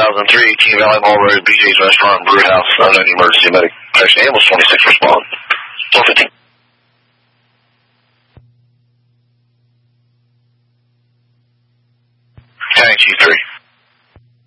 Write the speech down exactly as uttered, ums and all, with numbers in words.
thousand three, eighteen Valley Mall Road, B J's Restaurant and Brew House. Unknown emergency medic. Protection ambulance twenty-six respond. four fifteen. Thank you, three.